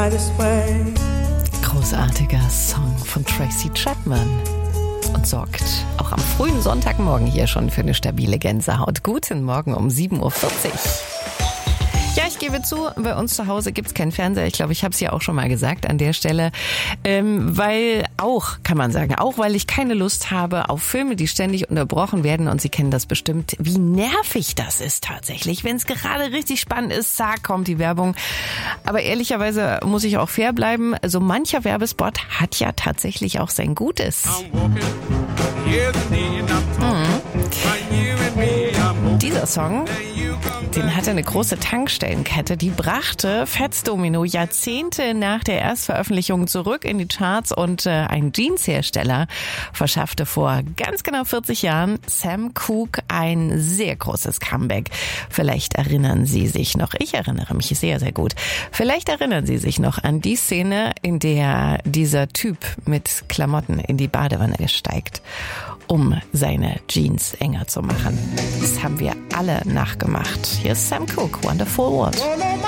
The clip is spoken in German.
nicest way. Großartiger Song von Tracy Chapman und sorgt auch am frühen Sonntagmorgen hier schon für eine stabile Gänsehaut. Guten Morgen um 7.40 Uhr. Ja, ich gebe zu, bei uns zu Hause gibt's keinen Fernseher. Ich glaube, ich habe es ja auch schon mal gesagt an der Stelle. Weil ich keine Lust habe auf Filme, die ständig unterbrochen werden. Und Sie kennen das bestimmt, wie nervig das ist tatsächlich. Wenn es gerade richtig spannend ist, zack, kommt die Werbung. Aber ehrlicherweise muss ich auch fair bleiben. So mancher Werbespot hat ja tatsächlich auch sein Gutes. Dieser Song, den hatte eine große Tankstellenkette, die brachte Fats Domino Jahrzehnte nach der Erstveröffentlichung zurück in die Charts und ein Jeanshersteller verschaffte vor ganz genau 40 Jahren Sam Cooke ein sehr großes Comeback. Vielleicht erinnern Sie sich noch, ich erinnere mich sehr, sehr gut, vielleicht erinnern Sie sich noch an die Szene, in der dieser Typ mit Klamotten in die Badewanne steigt, um seine Jeans enger zu machen. Das haben wir alle nachgemacht. Hier ist Sam Cooke, Wonderful World.